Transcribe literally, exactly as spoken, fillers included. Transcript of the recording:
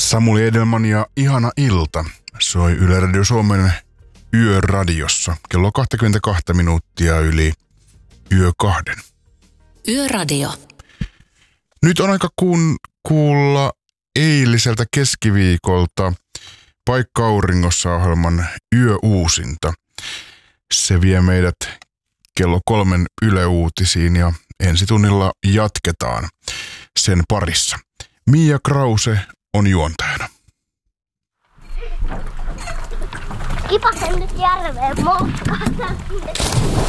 Samuli Edelman ja Ihana ilta soi Yle Radio Suomen Yöradiossa kello kaksikymmentäkaksi minuuttia yli yö kahden. Yöradio. Nyt on aika kuun, kuulla eiliseltä keskiviikolta Paikka Auringossa -ohjelman yöuusinta. Se vie meidät kello kolmen Yle Uutisiin ja ensi tunnilla jatketaan sen parissa. Mia Krause on juontajana. Kipasen nyt järveen moukkaan.